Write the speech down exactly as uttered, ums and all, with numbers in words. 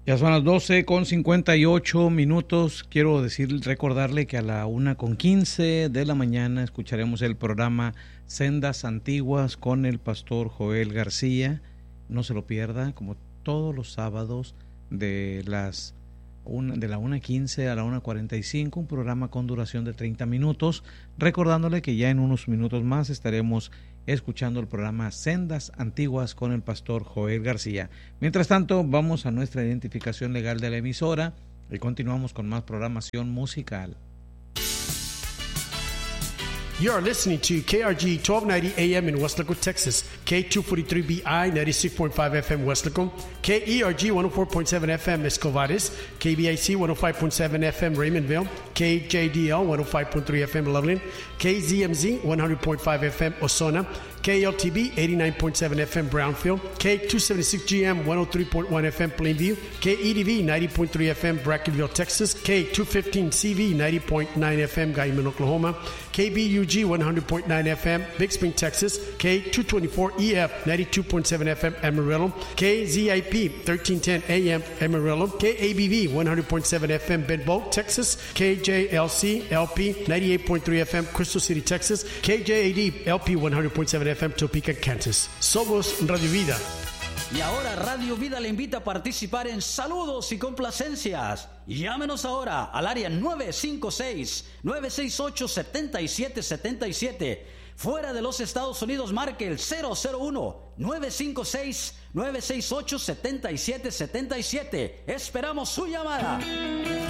Ya son las doce con cincuenta y ocho minutos. Quiero decir, recordarle que a la una con quince de la mañana escucharemos el programa Sendas Antiguas con el pastor Joel García. No se lo pierda, como todos los sábados de las una, de la una quince a la una cuarenta y cinco, un programa con duración de treinta minutos. Recordándole que ya en unos minutos más estaremos escuchando el programa Sendas Antiguas con el pastor Joel García. Mientras tanto, vamos a nuestra identificación legal de la emisora y continuamos con más programación musical. You are listening to K R G twelve ninety A M in Weslaco, Texas, K two forty-three B I ninety-six point five F M Weslaco, K E R G one oh four point seven F M Escovares, K B I C one oh five point seven F M Raymondville, K J D L one oh five point three F M Loveland, K Z M Z one hundred point five F M Osona, K L T B eighty-nine point seven F M Brownfield, K two seventy-six G M one oh three point one F M Plainview, K E D V ninety point three F M Brackenville, Texas, K two fifteen C V ninety point nine F M Guyman, Oklahoma, K B U G one hundred point nine F M Big Spring, Texas, K two twenty-four E F ninety-two point seven F M Amarillo, K Z I P thirteen ten A M Amarillo, K A B V one hundred point seven F M Bedboe, Texas, K J L C L P ninety-eight point three F M Crystal City, Texas, K J A D L P one hundred point seven F M Topeka, Kansas. Somos Radio Vida. Y ahora Radio Vida le invita a participar en saludos y complacencias. Llámenos ahora al área nueve cinco seis, nueve seis ocho, siete siete siete siete. Fuera de los Estados Unidos, marque el cero cero uno, nueve cinco seis, nueve seis ocho, siete siete siete siete. Esperamos su llamada.